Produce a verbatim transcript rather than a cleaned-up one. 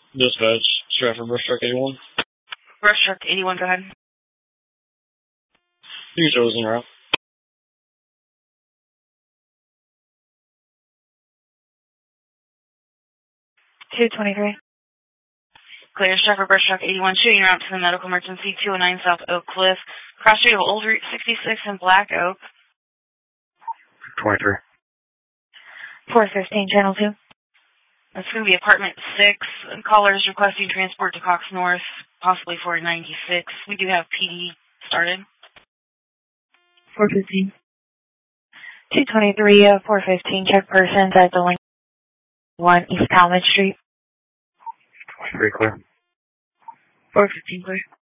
Dispatch, Stratford Brush Truck eighty-one. Brush Truck eighty-one, go ahead. You can show us in route. two twenty-three. Clear, Stratford Brush Truck eighty-one, shooting route to the medical emergency, two oh nine South Oak Cliff, cross street of Old Route sixty-six in Black Oak. twenty-three. four fifteen, channel two. That's going to be apartment six. Callers requesting transport to Cox North, possibly four ninety-six. We do have P D started. four fifteen. two twenty-three, uh, four fifteen, check persons at the link one East Talmadge Street. twenty-three clear. four fifteen clear.